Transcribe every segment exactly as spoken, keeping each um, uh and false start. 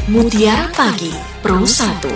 Mutiara Pagi Pro satu.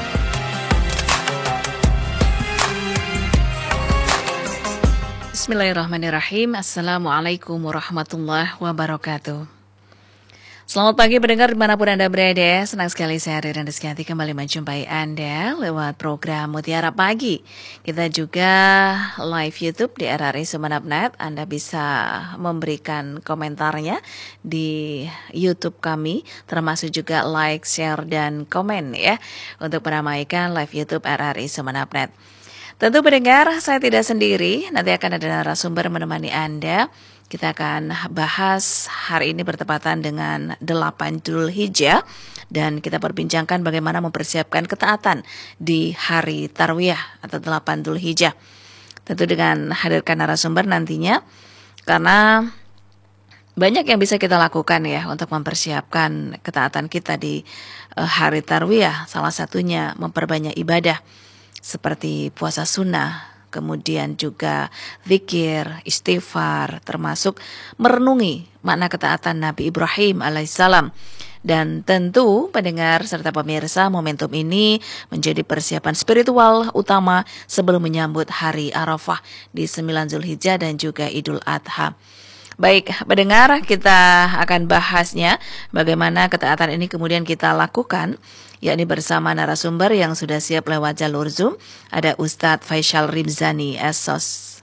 Bismillahirrahmanirrahim. Assalamualaikum warahmatullahi wabarakatuh. Selamat pagi pendengar dimanapun Anda berada. Senang sekali saya Riri Rizkyati kembali menjumpai Anda lewat program Mutiara Pagi. Kita juga live YouTube di R R I Sumeneb titik net. Anda bisa memberikan komentarnya di YouTube kami, termasuk juga like, share, dan komen ya, untuk meramaikan live YouTube R R I Sumeneb titik net. Tentu pendengar, saya tidak sendiri, nanti akan ada narasumber menemani Anda. Kita akan bahas hari ini bertepatan dengan delapan Dzulhijjah dan kita perbincangkan bagaimana mempersiapkan ketaatan di hari Tarwiyah atau delapan Dzulhijjah. Tentu dengan hadirkan narasumber nantinya, karena banyak yang bisa kita lakukan ya untuk mempersiapkan ketaatan kita di uh, hari Tarwiyah. Salah satunya memperbanyak ibadah seperti puasa sunnah, kemudian juga zikir, istighfar, termasuk merenungi makna ketaatan Nabi Ibrahim alaihissalam. Dan tentu pendengar serta pemirsa, momentum ini menjadi persiapan spiritual utama sebelum menyambut hari Arafah di sembilan Dzulhijjah dan juga Idul Adha. Baik, pendengar, kita akan bahasnya bagaimana ketaatan ini kemudian kita lakukan, yakni bersama narasumber yang sudah siap lewat jalur Zoom. Ada Ustadz Faisal Rimzani, S O S,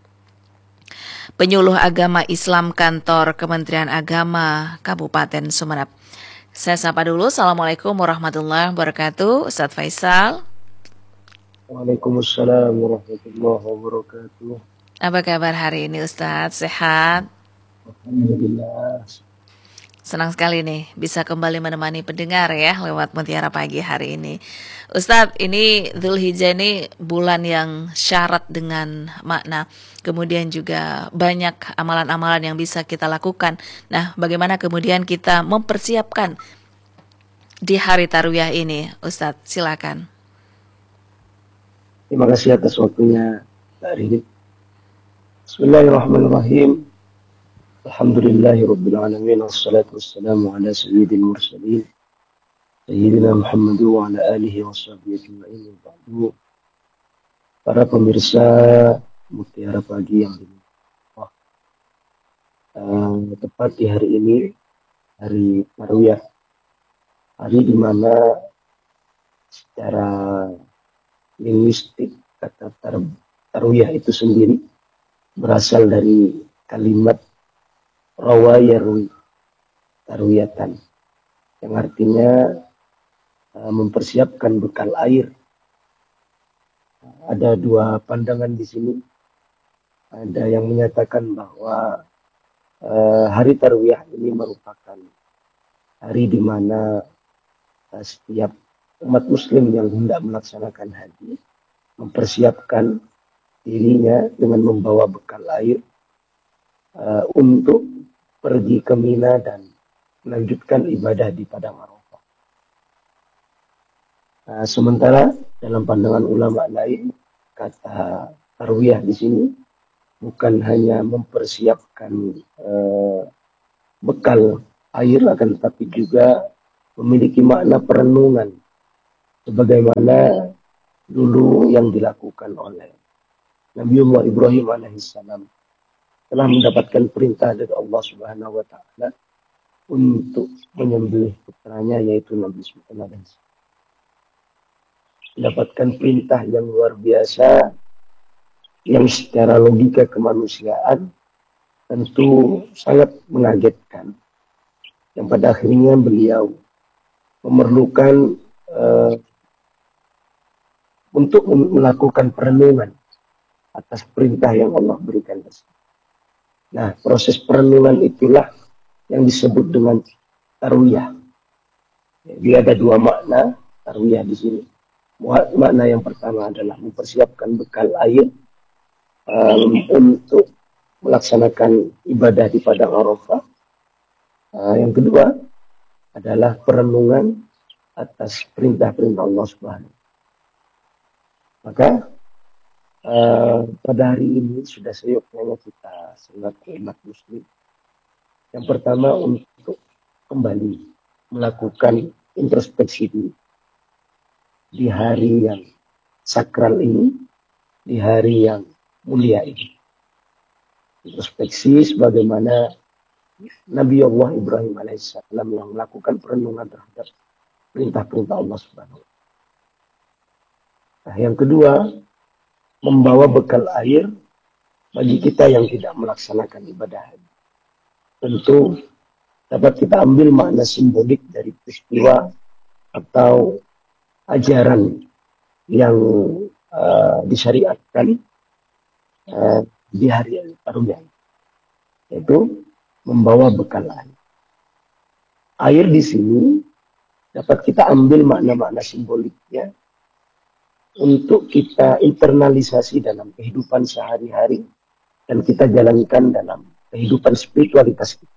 Penyuluh Agama Islam Kantor Kementerian Agama Kabupaten Sumeneb. Saya sapa dulu, Assalamualaikum warahmatullahi wabarakatuh, Ustadz Faisal. Waalaikumsalam warahmatullahi wabarakatuh. Apa kabar hari ini Ustadz, sehat? Alhamdulillah. Senang sekali nih bisa kembali menemani pendengar ya lewat Mutiara Pagi hari ini. Ustadz, ini Dzulhijjah ini bulan yang syarat dengan makna. Kemudian juga banyak amalan-amalan yang bisa kita lakukan. Nah, bagaimana kemudian kita mempersiapkan di hari Tarwiyah ini, Ustadz? Silakan. Terima kasih atas waktunya, Mbak Rini. Bismillahirrahmanirrahim. Alhamdulillahirabbil alamin, wassalatu wassalamu ala sayyidil mursalin sayyidina Muhammad wa ala alihi washabbihi ajma'in. Para pemirsa Mutiara Pagi yang dimuliakan, uh, tepat di hari ini, hari Tarwiyah, hari di mana secara linguistik kata tar Tarwiyah itu sendiri berasal dari kalimat rawa yarwi, tarwiyatan, yang artinya uh, mempersiapkan bekal air. Ada dua pandangan di sini. Ada yang menyatakan bahwa uh, hari Tarwiyah ini merupakan hari di mana uh, setiap umat muslim yang hendak melaksanakan haji mempersiapkan dirinya dengan membawa bekal air uh, untuk pergi ke Mina dan melanjutkan ibadah di Padang Arafah. Nah, sementara dalam pandangan ulama lain, kata Tarwiyah di sini bukan hanya mempersiapkan uh, bekal air, akan tetapi juga memiliki makna perenungan, sebagaimana dulu yang dilakukan oleh Nabiullah Ibrahim alaihissalam telah mendapatkan perintah dari Allah Subhanahu wa taala untuk menyembelih putranya, yaitu Nabi Ismail alaihissalam. Mendapatkan perintah yang luar biasa yang secara logika kemanusiaan tentu sangat mengagetkan, yang pada akhirnya beliau memerlukan uh, untuk melakukan perenungan atas perintah yang Allah berikan tersebut. Nah, proses perenungan itulah yang disebut dengan Tarwiyah. Jadi ada dua makna Tarwiyah di sini. Makna yang pertama adalah mempersiapkan bekal air um, untuk melaksanakan ibadah di Padang Arafah. Uh, yang kedua adalah perenungan atas perintah-perintah Allah Subhanahu. Maka uh, pada hari ini sudah seyoknya kita selaku umat muslim, yang pertama untuk kembali melakukan introspeksi diri di hari yang sakral ini, di hari yang mulia ini. Introspeksi sebagaimana Nabi Allah Ibrahim alaihissalam yang melakukan perenungan terhadap perintah-perintah Allah Subhanahu wa taala. Nah, yang kedua, membawa bekal air bagi kita yang tidak melaksanakan ibadah haji. Tentu dapat kita ambil makna simbolik dari peristiwa atau ajaran yang uh, disyariatkan uh, di hari Tarwiyah, yaitu membawa bekal air. Air di sini dapat kita ambil makna-makna simboliknya untuk kita internalisasi dalam kehidupan sehari-hari dan kita jalankan dalam kehidupan spiritualitas kita.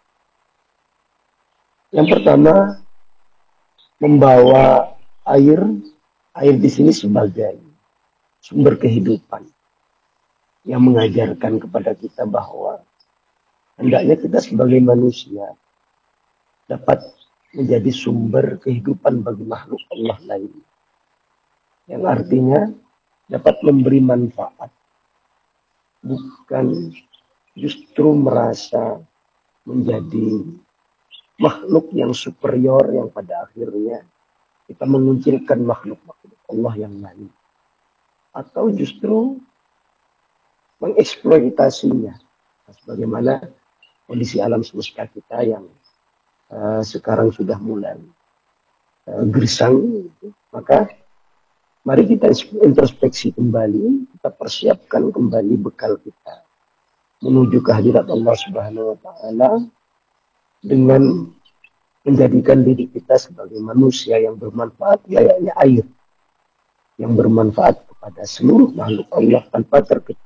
Yang pertama, membawa air, air di sini sebagai sumber kehidupan yang mengajarkan kepada kita bahwa hendaknya kita sebagai manusia dapat menjadi sumber kehidupan bagi makhluk Allah lain, yang artinya dapat memberi manfaat, bukan justru merasa menjadi makhluk yang superior yang pada akhirnya kita menguncilkan makhluk-makhluk Allah yang lain, atau justru mengeksploitasinya, sebagaimana kondisi alam semesta kita yang uh, sekarang sudah mulai uh, gersang. Maka mari kita introspeksi kembali, kita persiapkan kembali bekal kita menuju kehadirat Allah Subhanahu wa taala dengan menjadikan diri kita sebagai manusia yang bermanfaat, layaknya air yang bermanfaat kepada seluruh makhluk Allah tanpa terkecuali.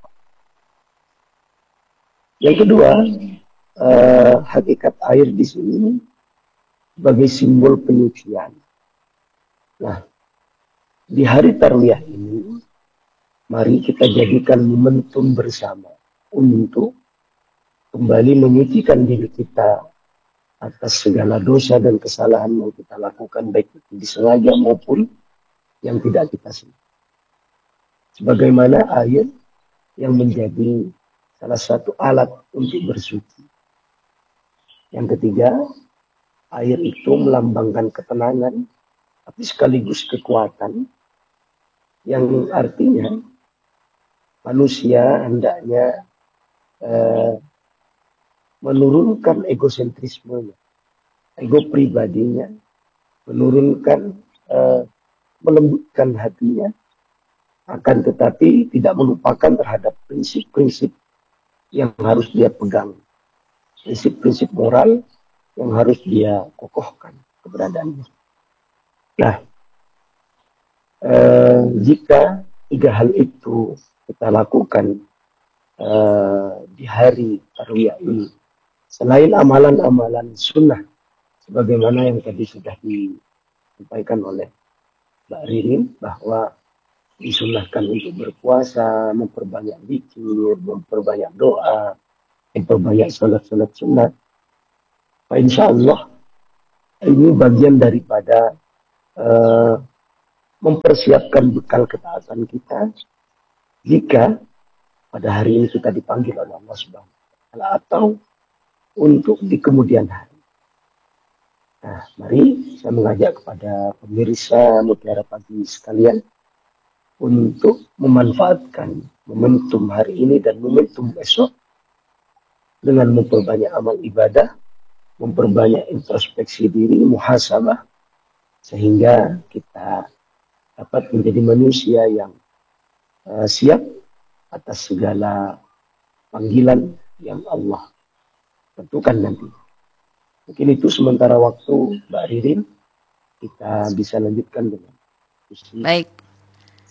Yang kedua, eh, hakikat air di sini sebagai simbol penyucian. Nah, di hari Tarwiyah ini, mari kita jadikan momentum bersama untuk kembali menyucikan diri kita atas segala dosa dan kesalahan yang kita lakukan, baik itu disengaja maupun yang tidak kita sengaja. Sebagaimana air yang menjadi salah satu alat untuk bersuci. Yang ketiga, air itu melambangkan ketenangan, tapi sekaligus kekuatan, yang artinya manusia hendaknya eh, menurunkan egosentrismenya, ego pribadinya, menurunkan, eh, melembutkan hatinya, akan tetapi tidak melupakan terhadap prinsip-prinsip yang harus dia pegang, prinsip-prinsip moral yang harus dia kokohkan keberadaannya. Nah, eh, jika tiga hal itu kita lakukan eh, di hari Tarwiyah ini, selain amalan-amalan sunnah, sebagaimana yang tadi sudah disampaikan oleh Mbak Ririn, bahwa disunahkan untuk berpuasa, memperbanyak zikir, memperbanyak doa, memperbanyak salat-salat sunat. Nah, insya Allah ini bagian daripada uh, mempersiapkan bekal ketaatan kita jika pada hari ini kita dipanggil oleh Allah Subhanahu wa taala atau untuk di kemudian hari. Nah, mari saya mengajak kepada pemirsa Mutiara Pagi sekalian untuk memanfaatkan momentum hari ini dan momentum esok dengan memperbanyak amal ibadah, memperbanyak introspeksi diri, muhasabah, sehingga kita dapat menjadi manusia yang uh, siap atas segala panggilan yang Allah tentukan nanti. Mungkin itu sementara waktu, Mbak Ririn, kita bisa lanjutkan dengan diskusi. Baik.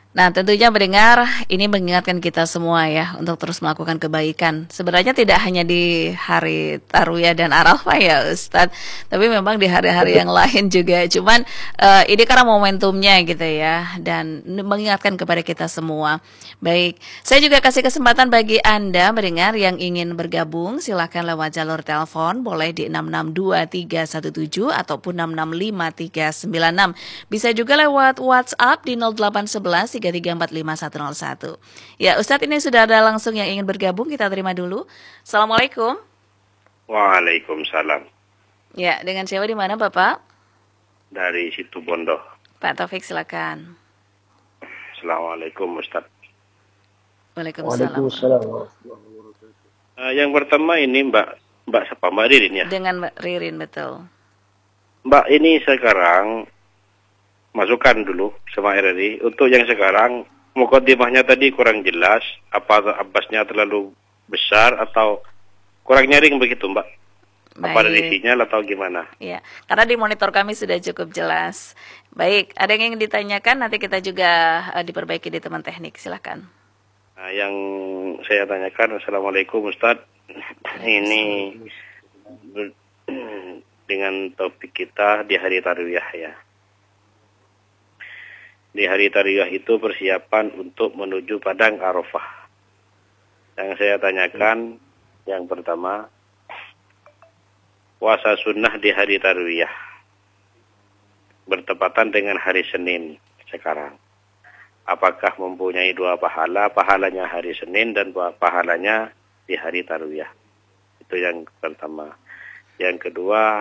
Nah, tentunya mendengar ini mengingatkan kita semua ya untuk terus melakukan kebaikan. Sebenarnya tidak hanya di hari Tarwiyah dan Arafah ya Ustadz, tapi memang di hari-hari Betul. yang lain juga. Cuman uh, ini karena momentumnya gitu ya, dan mengingatkan kepada kita semua. Baik, saya juga kasih kesempatan bagi Anda mendengar yang ingin bergabung, silakan lewat jalur telepon, boleh di enam enam dua tiga satu tujuh ataupun enam enam lima tiga sembilan enam. Bisa juga lewat WhatsApp di nol delapan satu satu tiga tiga empat lima satu nol satu. Ya, Ustadz ini sudah ada langsung yang ingin bergabung, kita terima dulu. Assalamualaikum. Waalaikumsalam. Ya, dengan siapa di mana Bapak? Dari Situ Bondo. Pak Taufik silakan. Assalamualaikum Ustaz. Waalaikumsalam. Waalaikumsalam. Uh, yang pertama ini Mbak Mbak siapa? Mbak Ririn ya? Dengan Mbak Ririn, betul. Mbak, ini sekarang masukkan dulu sama R R I. Untuk yang sekarang, mukadimahnya tadi kurang jelas. Apa abbasnya terlalu besar atau kurang nyaring begitu Mbak? Baik. Apa dari sinyal atau gimana? Ya, karena di monitor kami sudah cukup jelas. Baik, ada yang ingin ditanyakan, nanti kita juga uh, diperbaiki di teman teknik. Silakan. Nah, yang saya tanyakan, Assalamualaikum Ustadz. Ini ber, dengan topik kita di hari Tarwiyah ya. Di hari Tarwiyah itu persiapan untuk menuju Padang Arafah. Yang saya tanyakan, yang pertama, puasa sunnah di hari Tarwiyah bertepatan dengan hari Senin sekarang. Apakah mempunyai dua pahala, pahalanya hari Senin dan pahalanya di hari Tarwiyah? Itu yang pertama. Yang kedua,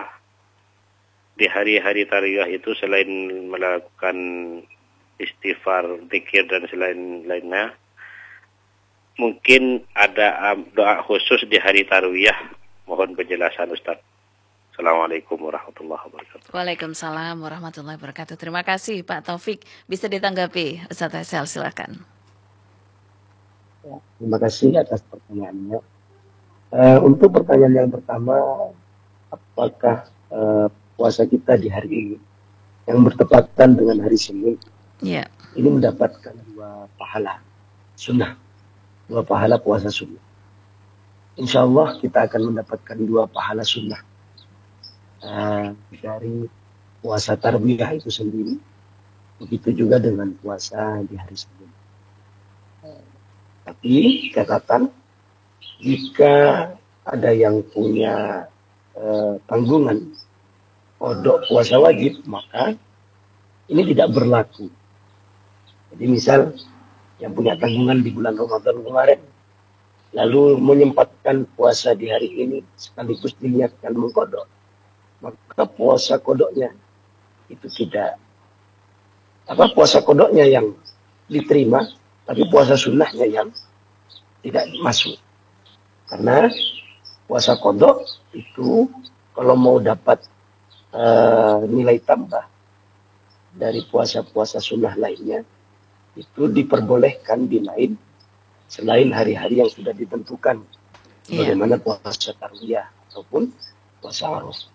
di hari-hari Tarwiyah itu selain melakukan istighfar, zikir dan selain-lainnya, mungkin ada um, doa khusus di hari Tarwiyah. Mohon penjelasan Ustaz. Assalamualaikum warahmatullahi wabarakatuh. Waalaikumsalam warahmatullahi wabarakatuh. Terima kasih Pak Taufik. Bisa ditanggapi Ustaz Haisal, silakan. Ya, terima kasih atas pertanyaannya. Uh, untuk pertanyaan yang pertama, apakah uh, puasa kita di hari ini yang bertepatan dengan hari Senin Ya. ini mendapatkan dua pahala sunnah, dua pahala puasa sunnah? Insya Allah kita akan mendapatkan dua pahala sunnah uh, dari puasa Tarwiyah itu sendiri. Begitu juga dengan puasa di hari Senin. Uh, tapi catatan, jika ada yang punya uh, tanggungan kodok puasa wajib, maka ini tidak berlaku. Jadi misal yang punya tanggungan di bulan Ramadan kemarin, lalu menyempatkan puasa di hari ini sekaligus diniatkan mengkodok, maka puasa kodoknya itu tidak, apa puasa kodoknya yang diterima, tapi puasa sunnahnya yang tidak masuk. Karena puasa kodok itu kalau mau dapat uh, nilai tambah dari puasa-puasa sunnah lainnya, itu diperbolehkan di lain selain hari-hari yang sudah ditentukan, yeah. Bagaimana puasa Tarwiyah ataupun puasa Arafah.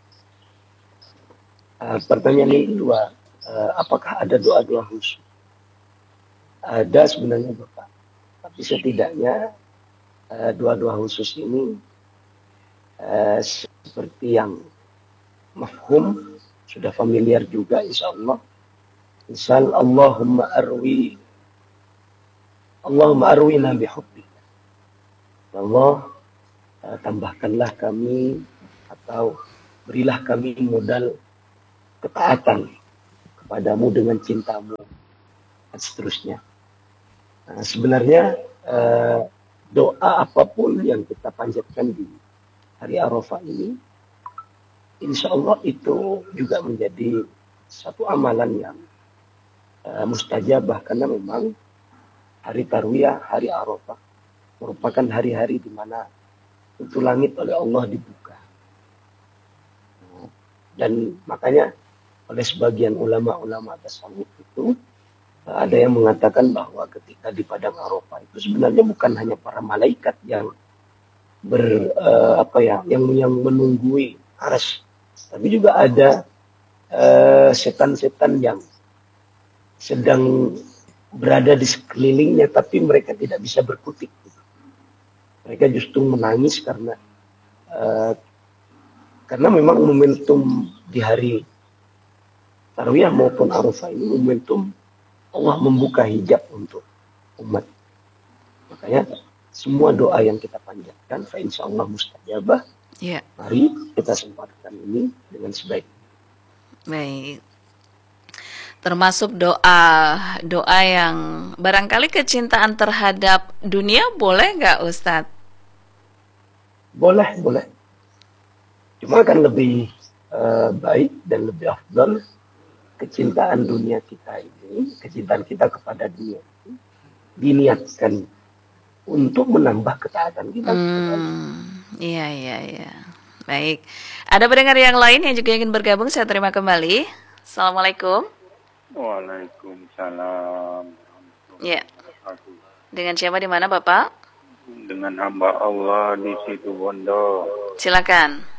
Uh, pertanyaan yang kedua, uh, apakah ada doa-doa khusus? Ada sebenarnya Bapak, tapi setidaknya uh, doa-doa khusus ini uh, seperti yang mafhum, sudah familiar juga insya Allah. Misal Allahumma arwi Allahumma arwina bihubbika. Allah, uh, tambahkanlah kami atau berilah kami modal ketaatan kepadamu dengan cintamu, dan seterusnya. Nah, sebenarnya uh, doa apapun yang kita panjatkan di hari Arafah ini, insya Allah itu juga menjadi satu amalan yang uh, mustajabah, karena memang hari Tarwiyah, hari Arafah merupakan hari-hari di mana pintu langit oleh Allah dibuka. Dan makanya oleh sebagian ulama-ulama tasawuf itu uh, ada yang mengatakan bahwa ketika di padang Arafah itu sebenarnya bukan hanya para malaikat yang ber uh, apa ya yang yang menunggui arsy, tapi juga ada setan-setan uh, yang sedang berada di sekelilingnya, tapi mereka tidak bisa berkutik. Mereka justru menangis karena uh, karena memang momentum di hari Tarwiyah maupun Arafah ini momentum Allah membuka hijab untuk umat. Makanya semua doa yang kita panjatkan, fa insya Allah mustajabah. Ya. Mari kita sempatkan ini dengan sebaik. Baik. Termasuk doa doa yang barangkali kecintaan terhadap dunia boleh nggak Ustadz? Boleh, boleh. Cuma kan lebih uh, baik dan lebih afdal kecintaan dunia kita ini, kecintaan kita kepada dunia ini diniatkan untuk menambah ketaatan kita. Hmm, iya, iya, iya. Baik. Ada pendengar yang lain yang juga ingin bergabung, saya terima kembali. Assalamualaikum. Waalaikumsalam. Ya. Dengan siapa di mana Bapak? Dengan hamba Allah di situ Bondo. Silakan.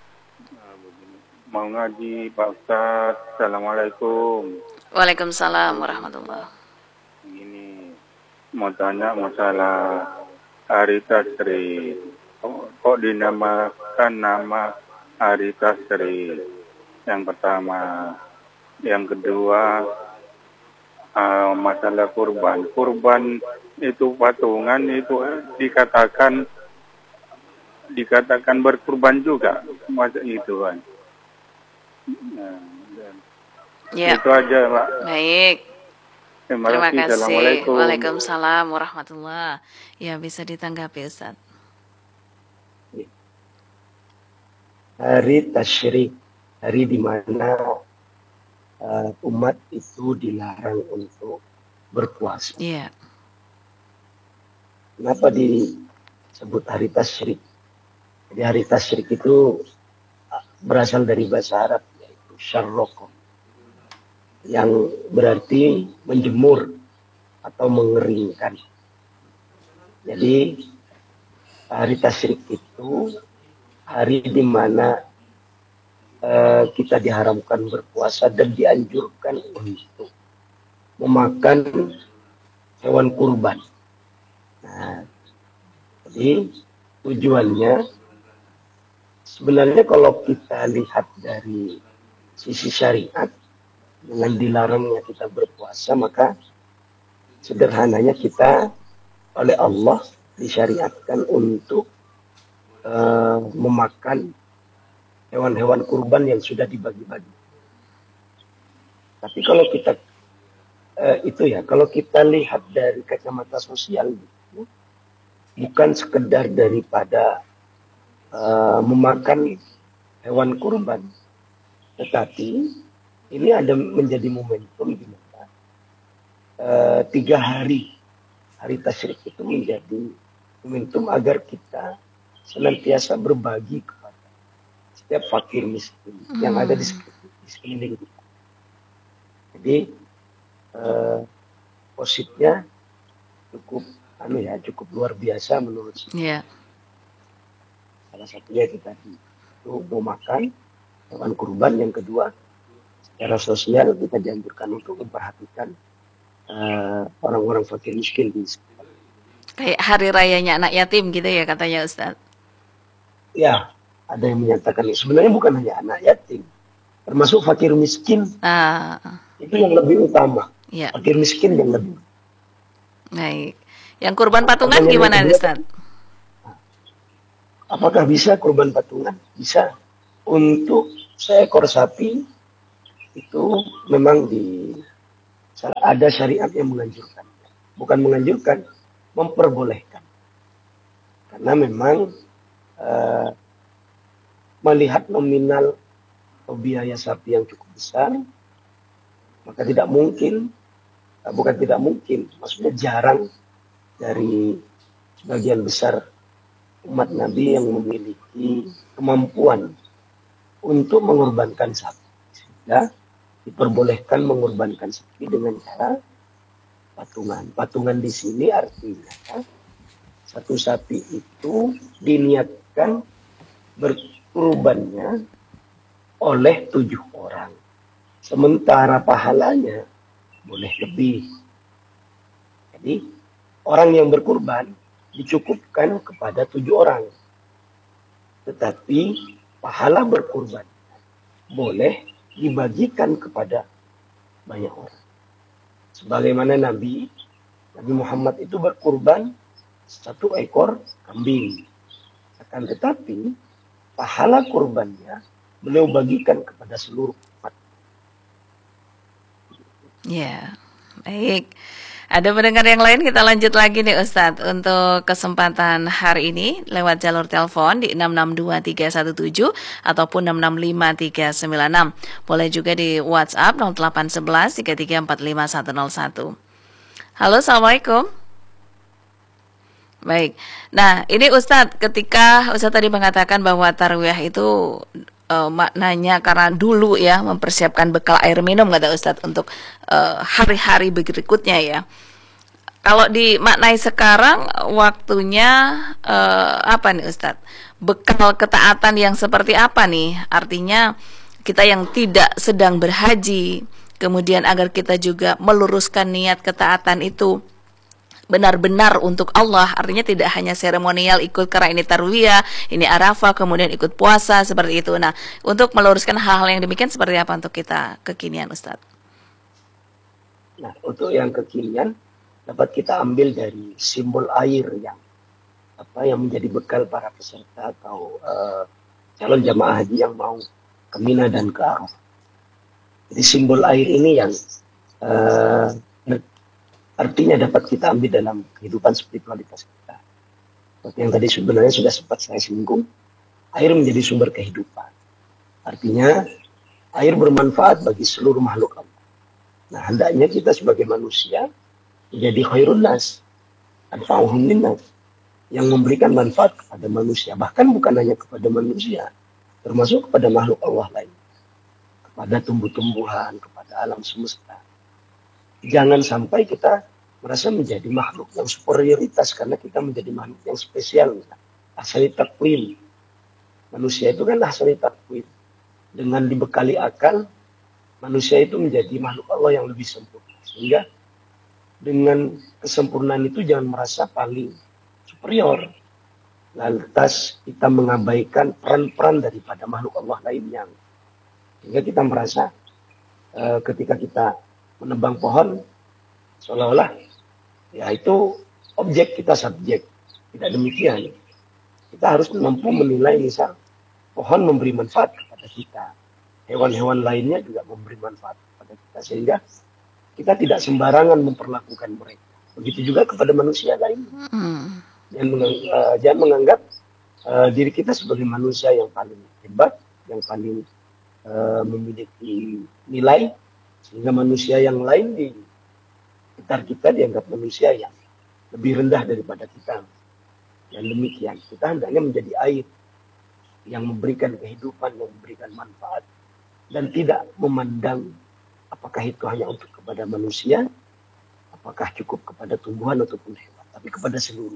Mau ngaji Pak Ustaz. Assalamualaikum. Waalaikumsalam warahmatullah. Ini mau tanya masalah hari tasri. Kok, kok dinamakan nama hari tasri? Yang pertama. Yang kedua, uh, masalah kurban. Kurban itu patungan itu dikatakan dikatakan berkurban juga, masa itu kan. Nah, ya. Itu aja, Pak. Baik. Terima, Terima kasih. kasih. Assalamualaikum. Waalaikumsalam warahmatullah. Ya, bisa ditanggapi Ustaz. Hari tasyrik, hari di mana Uh, umat itu dilarang untuk berpuasa. Iya. Kenapa disebut hari tasyrik? Jadi hari tasyrik itu berasal dari bahasa Arab, yaitu syarroko, yang berarti menjemur atau mengeringkan. Jadi hari tasyrik itu hari di mana kita diharamkan berpuasa dan dianjurkan untuk memakan hewan kurban. Nah, jadi tujuannya sebenarnya kalau kita lihat dari sisi syariat dengan dilarangnya kita berpuasa, maka sederhananya kita oleh Allah disyariatkan untuk uh, memakan hewan-hewan kurban yang sudah dibagi-bagi. Tapi kalau kita eh, itu ya, kalau kita lihat dari kacamata sosial, bukan sekedar daripada eh, memakan hewan kurban, tetapi ini ada menjadi momentum di mana eh, tiga hari hari tasyrik itu menjadi momentum agar kita senantiasa berbagi setiap fakir miskin hmm. yang ada di sekeliling kita. Jadi eh, positnya cukup, anu ya, cukup luar biasa menurut saya. Yeah. Salah satunya kita itu mau makan hewan kurban, yang kedua secara sosial kita dianjurkan untuk memperhatikan eh, orang-orang fakir miskin di sekitar. Kayak hari rayanya anak yatim gitu ya katanya Ustaz. Ya. Ada yang menyatakan sebenarnya bukan hanya anak yatim, termasuk fakir miskin. Ah. Itu yang lebih utama. Ya. Fakir miskin yang lebih. Baik. Yang kurban patungan Pertanyaan gimana, Ustaz? Apakah bisa kurban patungan? Bisa. Untuk seekor sapi itu memang di ada syariat yang menganjurkan. Bukan menganjurkan, memperbolehkan. Karena memang uh, melihat nominal atau biaya sapi yang cukup besar, maka tidak mungkin, bukan tidak mungkin, maksudnya jarang dari sebagian besar umat Nabi yang memiliki kemampuan untuk mengorbankan sapi. Sehingga diperbolehkan mengorbankan sapi dengan cara patungan. Patungan di sini artinya satu sapi itu diniatkan berkurbannya oleh tujuh orang. Sementara pahalanya boleh lebih. Jadi orang yang berkurban dicukupkan kepada tujuh orang. Tetapi pahala berkurban boleh dibagikan kepada banyak orang. Sebagaimana Nabi, Nabi Muhammad itu berkurban satu ekor kambing. Akan tetapi pahala kurbannya beliau bagikan kepada seluruh umat. Ya, baik. Ada pendengar yang lain, kita lanjut lagi nih Ustadz untuk kesempatan hari ini lewat jalur telepon di enam enam dua tiga satu tujuh ataupun enam enam lima tiga sembilan enam. Boleh juga di WhatsApp nol delapan satu satu tiga tiga empat lima satu nol satu. Halo, Assalamualaikum. Baik, nah ini Ustadz, ketika Ustadz tadi mengatakan bahwa tarwiyah itu uh, maknanya karena dulu ya mempersiapkan bekal air minum kata Ustadz untuk uh, hari-hari berikutnya ya. Kalau dimaknai sekarang waktunya uh, apa nih Ustadz? Bekal ketaatan yang seperti apa nih? Artinya kita yang tidak sedang berhaji, kemudian agar kita juga meluruskan niat ketaatan itu benar-benar untuk Allah, artinya tidak hanya seremonial ikut karena ini tarwiyah, ini Arafah, kemudian ikut puasa seperti itu. Nah, untuk meluruskan hal-hal yang demikian seperti apa untuk kita kekinian, Ustadz? Nah, untuk yang kekinian dapat kita ambil dari simbol air yang apa yang menjadi bekal para peserta atau uh, calon jamaah haji yang mau ke Mina dan ke Arafah. Jadi simbol air ini yang uh, artinya dapat kita ambil dalam kehidupan spiritualitas kita. Seperti yang tadi sebenarnya sudah sempat saya singgung, air menjadi sumber kehidupan. Artinya air bermanfaat bagi seluruh makhluk Allah. Nah, hendaknya kita sebagai manusia menjadi khairun nas, anfa'uhum linnas, yang memberikan manfaat kepada manusia, bahkan bukan hanya kepada manusia, termasuk kepada makhluk Allah lain, kepada tumbuh-tumbuhan, kepada alam semesta. Jangan sampai kita merasa menjadi makhluk yang superioritas karena kita menjadi makhluk yang spesial. Asali takwim. Manusia itu kan asali takwim. Dengan dibekali akal, manusia itu menjadi makhluk Allah yang lebih sempurna. Sehingga dengan kesempurnaan itu jangan merasa paling superior. Lantas kita mengabaikan peran-peran daripada makhluk Allah lainnya. Sehingga kita merasa uh, ketika kita menebang pohon, seolah-olah ya itu objek, kita subjek. Tidak demikian. Kita harus mampu menilai misal pohon memberi manfaat kepada kita. Hewan-hewan lainnya juga memberi manfaat kepada kita. Sehingga kita tidak sembarangan memperlakukan mereka. Begitu juga kepada manusia lain. Hmm. Jangan, menganggap, uh, jangan menganggap uh, diri kita sebagai manusia yang paling hebat, yang paling uh, memiliki nilai, sehingga manusia yang lain di sekitar kita dianggap manusia yang lebih rendah daripada kita. Dan demikian, kita hendaknya menjadi air yang memberikan kehidupan, yang memberikan manfaat, dan tidak memandang apakah itu hanya untuk kepada manusia, apakah cukup kepada tumbuhan ataupun hewan, tapi kepada seluruh.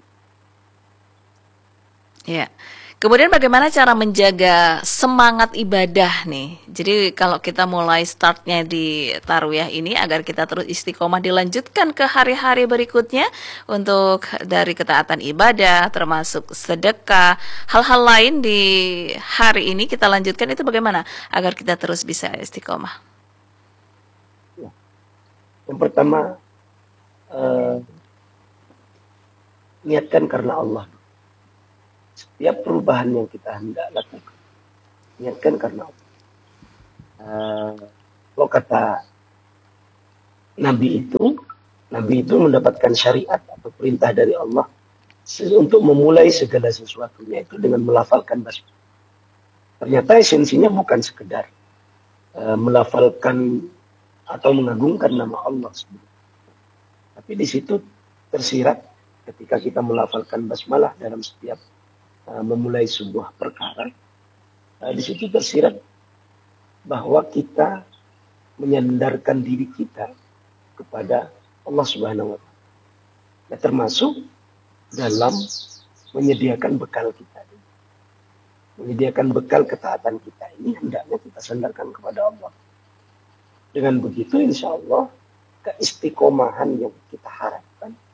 Ya. Kemudian bagaimana cara menjaga semangat ibadah nih? Jadi kalau kita mulai startnya di tarwiyah ini agar kita terus istiqomah dilanjutkan ke hari-hari berikutnya untuk dari ketaatan ibadah termasuk sedekah, hal-hal lain di hari ini kita lanjutkan itu bagaimana agar kita terus bisa istiqomah? Ya. Yang pertama uh, niatkan karena Allah. Setiap perubahan yang kita hendak lakukan, niatkan karena Allah. Uh, kalau kata Nabi itu, Nabi itu mendapatkan syariat atau perintah dari Allah untuk memulai segala sesuatunya itu dengan melafalkan basmalah. Ternyata esensinya bukan sekedar uh, melafalkan atau mengagungkan nama Allah sebenarnya. Tapi di situ tersirat ketika kita melafalkan basmalah dalam setiap Uh, memulai sebuah perkara, uh, di situ tersirat bahwa kita menyandarkan diri kita kepada Allah Subhanahu wa Ta'ala. Nah, termasuk dalam menyediakan bekal kita, menyediakan bekal ketaatan kita ini hendaknya kita sandarkan kepada Allah. Dengan begitu, insya Allah keistiqomahan yang kita harapkan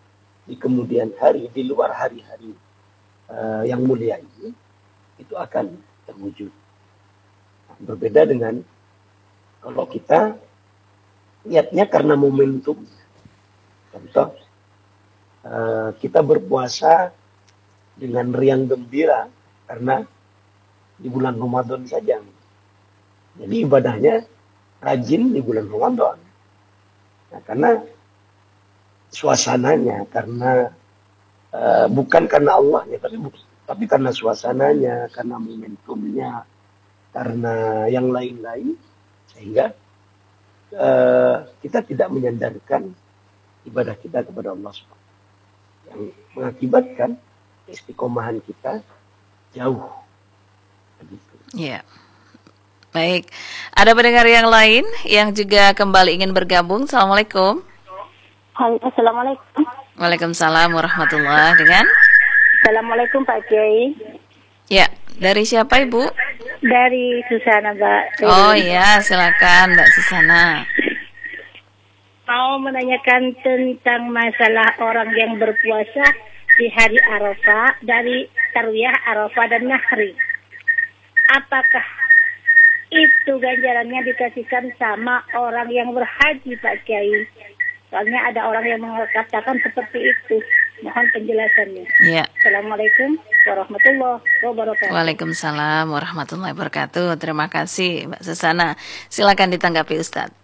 di kemudian hari, di luar hari-hari uh, yang mulia ini, itu akan terwujud. Nah, berbeda dengan kalau kita lihatnya karena momentum. Contoh, uh, kita berpuasa dengan riang gembira karena di bulan Ramadan saja. Jadi ibadahnya rajin di bulan Ramadan. Nah, karena suasananya, karena uh, bukan karena Allahnya, tapi tapi karena suasananya, karena momentumnya, karena yang lain-lain, sehingga uh, kita tidak menyandarkan ibadah kita kepada Allah subhanahu wa taala, yang mengakibatkan istiqomahan kita jauh. Begitu. Ya. Baik, ada pendengar yang lain yang juga kembali ingin bergabung. Assalamualaikum. Assalamualaikum. Waalaikumsalam warahmatullahi dengan. Assalamualaikum Pak Kiai. Ya, dari siapa Ibu? Dari Susana Mbak. Oh iya, silakan Mbak Susana. Mau menanyakan tentang masalah orang yang berpuasa di hari Arafah, dari Tarwiyah, Arafah dan Nahri. Apakah itu ganjarannya dikasihkan sama orang yang berhaji Pak Kiai? Soalnya ada orang yang mengatakan seperti itu. Mohon penjelasannya. Ya. Assalamualaikum warahmatullahi wabarakatuh. Waalaikumsalam warahmatullahi wabarakatuh. Terima kasih Mbak Susana. Silakan ditanggapi Ustadz.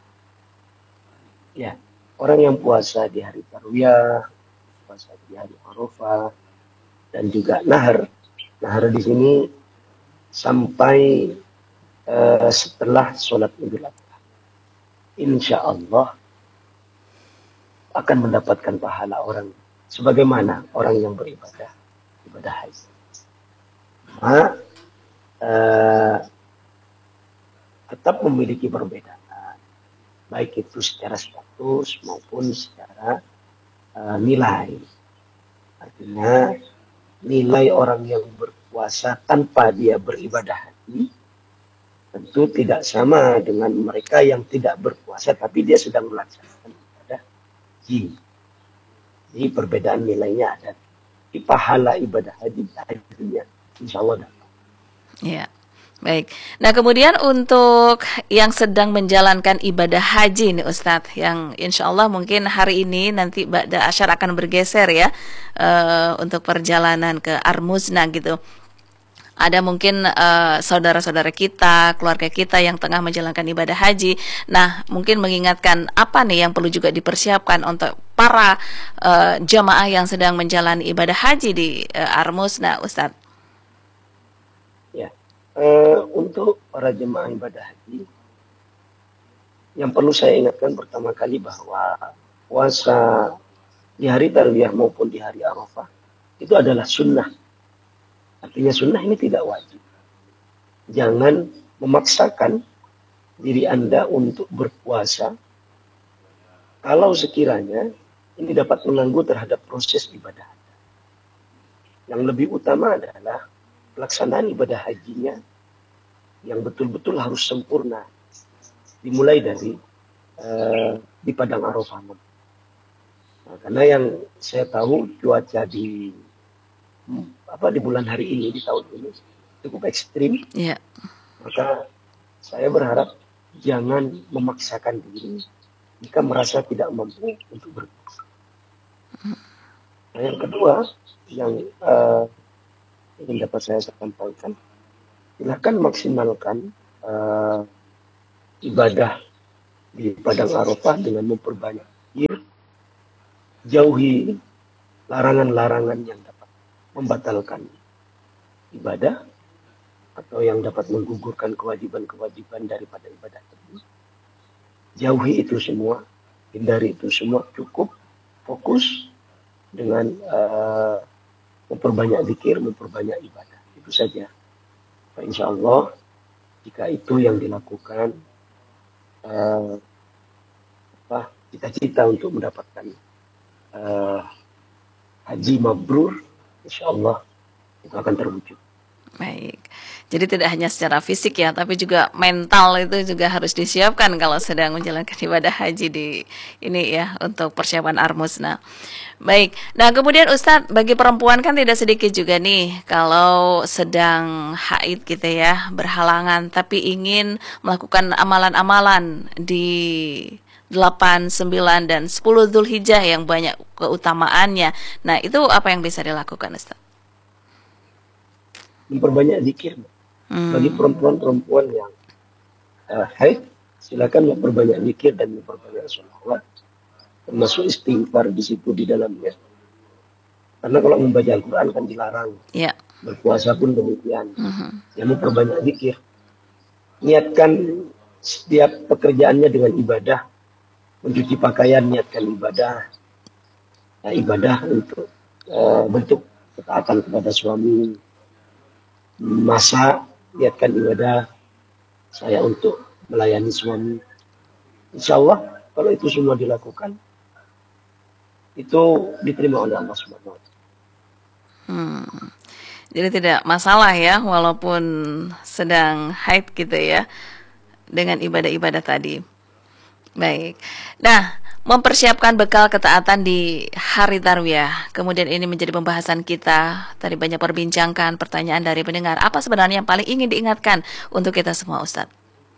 Ya, orang yang puasa di hari Tarwiyah, puasa di hari Arafah, dan juga Nahar. Nahar di sini sampai Uh, setelah sholat Idul Adha, insya Allah akan mendapatkan pahala orang sebagaimana orang yang beribadah ibadah haji. Nah, uh, tetap memiliki perbedaan, baik itu secara status maupun secara uh, nilai. Artinya nilai orang yang berpuasa tanpa dia beribadah haji tentu tidak sama dengan mereka yang tidak berpuasa tapi dia sedang melaksanakan ibadah haji. Jadi perbedaan nilainya ada di pahala ibadah haji hajinya, insya Allah dapat. Ya, baik. Nah kemudian untuk yang sedang menjalankan ibadah haji nih Ustadz, yang insya Allah mungkin hari ini nanti ba'da asyar akan bergeser ya uh, untuk perjalanan ke Armuzna gitu. Ada mungkin uh, saudara-saudara kita, keluarga kita yang tengah menjalankan ibadah haji. Nah, mungkin mengingatkan apa nih yang perlu juga dipersiapkan untuk para uh, jamaah yang sedang menjalani ibadah haji di uh, Armuzna, Ustadz. Ya, uh, untuk para jemaah ibadah haji, yang perlu saya ingatkan pertama kali bahwa puasa di hari Tarwiyah maupun di hari Arafah itu adalah sunnah. Artinya sunnah ini tidak wajib. Jangan memaksakan diri Anda untuk berpuasa kalau sekiranya ini dapat mengganggu terhadap proses ibadah Anda. Yang lebih utama adalah pelaksanaan ibadah hajinya yang betul-betul harus sempurna. Dimulai dari uh, di Padang Arafah. Nah, karena yang saya tahu cuaca di apa di bulan hari ini, di tahun ini cukup ekstrim. Yeah. Maka saya berharap jangan memaksakan diri jika merasa tidak mampu untuk berpuasa. Nah, yang kedua yang uh, ingin dapat saya sampaikan, silakan maksimalkan uh, ibadah di Padang Arafah dengan memperbanyak zikir, jauhi larangan-larangan yang dapat membatalkan ibadah atau yang dapat menggugurkan kewajiban-kewajiban daripada ibadah tersebut. Jauhi itu semua, hindari itu semua, cukup fokus dengan uh, memperbanyak zikir, memperbanyak ibadah. Itu saja. Nah, insya Allah jika itu yang dilakukan, uh, apa, cita-cita untuk mendapatkan uh, haji mabrur, insya Allah itu akan terwujud. Baik, Jadi tidak hanya secara fisik ya, tapi juga mental itu juga harus disiapkan kalau sedang menjalankan ibadah haji di ini ya, untuk persiapan Armusna. Baik, nah kemudian Ustadz, bagi perempuan kan tidak sedikit juga nih kalau sedang haid gitu ya, berhalangan tapi ingin melakukan amalan-amalan di delapan, sembilan, dan sepuluh Dzulhijjah yang banyak keutamaannya. Nah, itu apa yang bisa dilakukan, Ustaz? Memperbanyak zikir. Hmm. Bagi perempuan-perempuan yang uh, haid, silakan memperbanyak zikir dan memperbanyak sholawat. Termasuk istighfar di situ di dalamnya. Karena kalau membaca Al-Quran kan dilarang. Yeah. Berpuasa pun demikian. Uh-huh. Yang memperbanyak zikir. Niatkan setiap pekerjaannya dengan ibadah. Mencuci pakaian, niatkan ibadah. Nah, ibadah untuk uh, bentuk ketaatan kepada suami. Masak, niatkan ibadah. Saya untuk melayani suami. Insya Allah, kalau itu semua dilakukan, itu diterima oleh Allah Subhanahu wa taala. Hmm. Jadi tidak masalah ya, walaupun sedang haid gitu ya, dengan ibadah-ibadah tadi. Baik. Nah, mempersiapkan bekal ketaatan di hari Tarwiyah. Kemudian ini menjadi pembahasan kita. Tadi banyak perbincangkan pertanyaan dari pendengar. Apa sebenarnya yang paling ingin diingatkan untuk kita semua, Ustadz?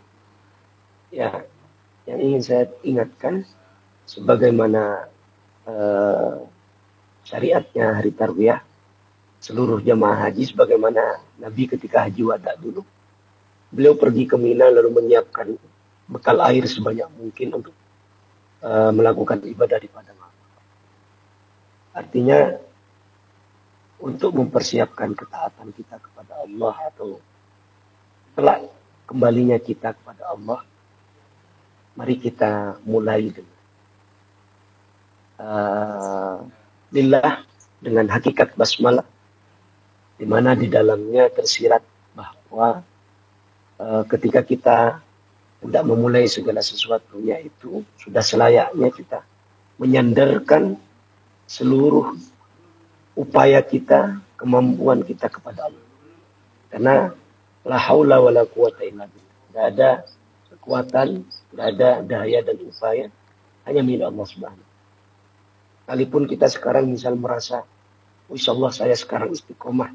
Ya, yang ingin saya ingatkan, sebagaimana uh, syariatnya hari Tarwiyah, seluruh jamaah haji, sebagaimana Nabi ketika haji wada dulu, beliau pergi ke Mina lalu menyiapkan bekal air sebanyak mungkin untuk uh, melakukan ibadah di padang Arafah. Artinya untuk mempersiapkan ketaatan kita kepada Allah atau kelak kembalinya kita kepada Allah, mari kita mulai dengan uh, lillah, dengan hakikat basmalah, di mana di dalamnya tersirat bahwa uh, ketika kita tidak memulai segala sesuatunya itu sudah selayaknya kita menyandarkan seluruh upaya kita, kemampuan kita kepada Allah. Karena la haula wala quwata illa billah. Tidak ada kekuatan, tidak ada daya dan upaya, hanya milik Allah Subhanahu. Kalaupun kita sekarang misal merasa, insyaallah saya sekarang istiqomah.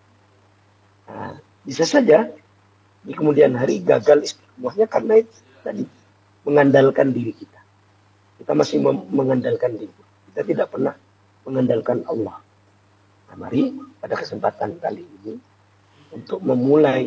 Nah, bisa saja di kemudian hari gagal istiqomahnya karena itu tadi mengandalkan diri kita. Kita masih mengandalkan diri. Kita tidak pernah mengandalkan Allah. Nah, mari pada kesempatan kali ini untuk memulai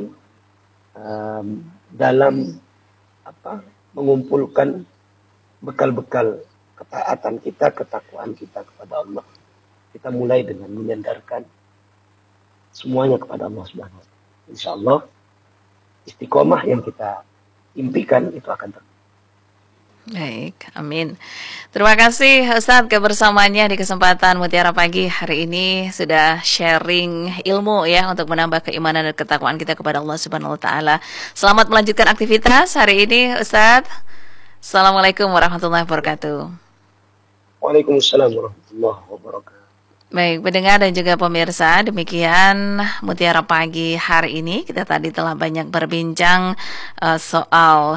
um, dalam apa mengumpulkan bekal-bekal ketaatan kita, ketakwaan kita kepada Allah. Kita mulai dengan menyandarkan semuanya kepada Allah Subhanahu wa taala. Insyaallah istiqomah yang kita impikan itu akan terjadi. Baik, amin. Terima kasih Ustadz kebersamaannya di kesempatan Mutiara Pagi hari ini, sudah sharing ilmu ya untuk menambah keimanan dan ketakwaan kita kepada Allah Subhanahu wa taala. Selamat melanjutkan aktivitas hari ini Ustadz. Assalamualaikum warahmatullahi wabarakatuh. Waalaikumsalam warahmatullahi wabarakatuh. Baik, pendengar dan juga pemirsa, demikian Mutiara Pagi hari ini. Kita tadi telah banyak berbincang uh, soal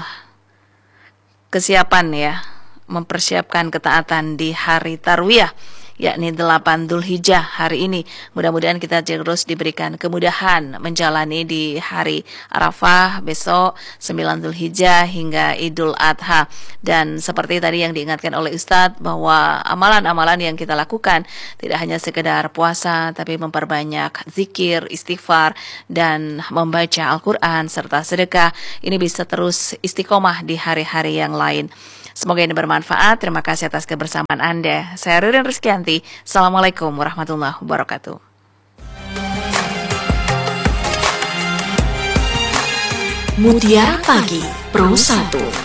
kesiapan ya, mempersiapkan ketaatan di hari Tarwiyah, yakni delapan Dzulhijjah hari ini. Mudah-mudahan kita terus diberikan kemudahan menjalani di hari Arafah besok, sembilan Dzulhijjah hingga Idul Adha. Dan seperti tadi yang diingatkan oleh Ustadz, bahwa amalan-amalan yang kita lakukan tidak hanya sekedar puasa, tapi memperbanyak zikir, istighfar, dan membaca Al-Quran serta sedekah. Ini bisa terus istiqomah di hari-hari yang lain. Semoga ini bermanfaat. Terima kasih atas kebersamaan Anda. Saya Ririn Rizkyanti. Assalamualaikum warahmatullahi wabarakatuh. Mutiara Pagi Pro satu.